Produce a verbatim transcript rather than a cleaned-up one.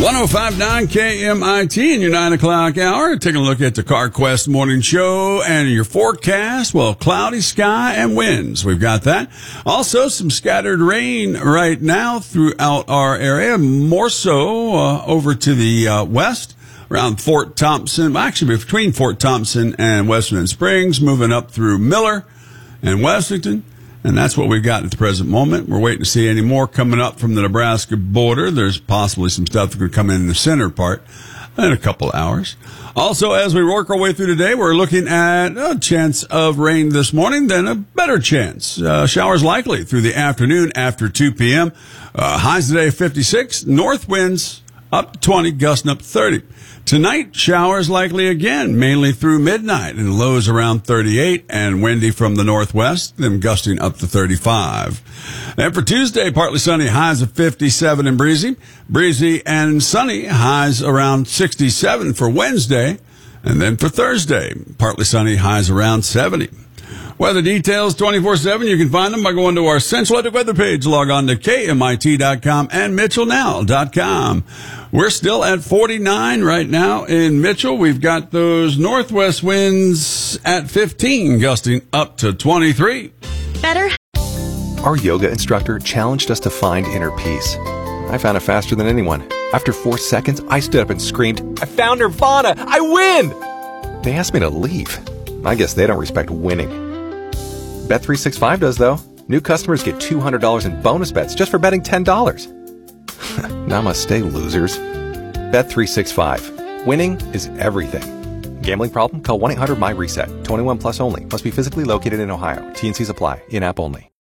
one oh five point nine K M I T in your nine o'clock hour. Taking a look at the CarQuest morning show and your forecast. Well, cloudy sky and winds. We've got that. Also, some scattered rain right now throughout our area. More so uh, over to the uh, west around Fort Thompson. Actually, between Fort Thompson and Western Springs, moving up through Miller and Westington. And that's what we've got at the present moment. We're waiting to see any more coming up from the Nebraska border. There's possibly some stuff that could come in the center part in a couple of hours. Also, as we work our way through today, we're looking at a chance of rain this morning, then a better chance. Uh, showers likely through the afternoon after two p.m. Uh, highs today fifty-six. North winds up twenty, gusting up thirty. Tonight, showers likely again, mainly through midnight, and lows around thirty-eight, and windy from the northwest, then gusting up to thirty-five. And for Tuesday, partly sunny, highs of fifty-seven and breezy. Breezy and sunny, highs around sixty-seven for Wednesday. And then for Thursday, partly sunny, highs around seventy. Weather details twenty-four seven. You can find them by going to our Central Atlantic weather page. Log on to K M I T dot com and Mitchell Now dot com. We're still at forty-nine right now in Mitchell. We've got those northwest winds at fifteen, gusting up to twenty-three. Better. Our yoga instructor challenged us to find inner peace. I found it faster than anyone. After four seconds, I stood up and screamed, "I found Nirvana! I win!" They asked me to leave. I guess they don't respect winning. Bet three sixty-five does, though. New customers get two hundred dollars in bonus bets just for betting ten dollars. Namaste, losers. Bet three sixty-five. Winning is everything. Gambling problem? Call one eight hundred M Y RESET. twenty-one plus only. Must be physically located in Ohio. T and Cs apply. In-app only.